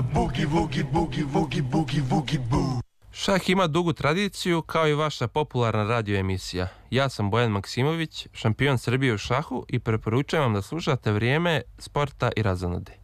Boogie, woogie, boogie, woogie, boogie, woogie, boo. Šah ima dugu tradiciju kao i vaša popularna radio emisija. Ja sam Bojan Maksimović, šampion Srbije u šahu i preporučujem vam da slušate Vrijeme sporta i razonode.